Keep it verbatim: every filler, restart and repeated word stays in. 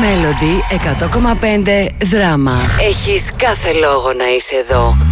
Melody εκατό κόμμα πέντε δράμα. Έχεις κάθε λόγο να είσαι εδώ.